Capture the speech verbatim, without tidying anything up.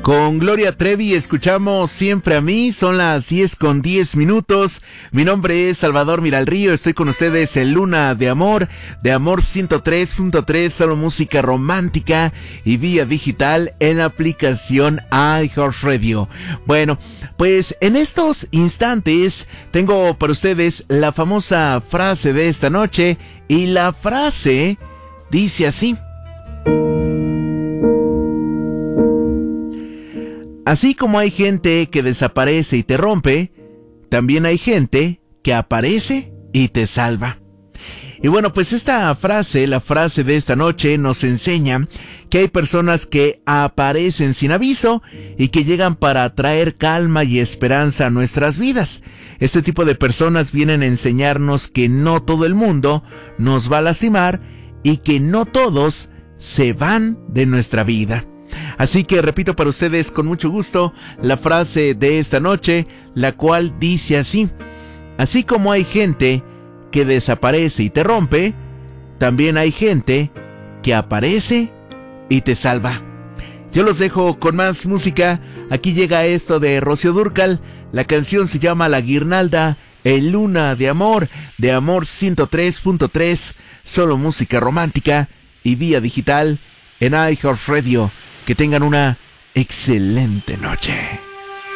Con Gloria Trevi escuchamos Siempre a mí, son las diez con diez minutos. Mi nombre es Salvador Miralrío, estoy con ustedes en Luna de Amor, de Amor ciento tres punto tres, solo música romántica y vía digital en la aplicación iHeartRadio. Bueno, pues en estos instantes tengo para ustedes la famosa frase de esta noche, y la frase dice así: así como hay gente que desaparece y te rompe, también hay gente que aparece y te salva. Y bueno, pues esta frase, la frase de esta noche, nos enseña que hay personas que aparecen sin aviso y que llegan para traer calma y esperanza a nuestras vidas. Este tipo de personas vienen a enseñarnos que no todo el mundo nos va a lastimar y que no todos se van de nuestra vida. Así que repito para ustedes con mucho gusto la frase de esta noche, la cual dice así: así como hay gente que desaparece y te rompe, también hay gente que aparece y te salva. Yo los dejo con más música. Aquí llega esto de Rocío Dúrcal. La canción se llama La Guirnalda, en Luna de Amor, de Amor ciento tres punto tres, solo música romántica y vía digital en iHeartRadio. Que tengan una excelente noche.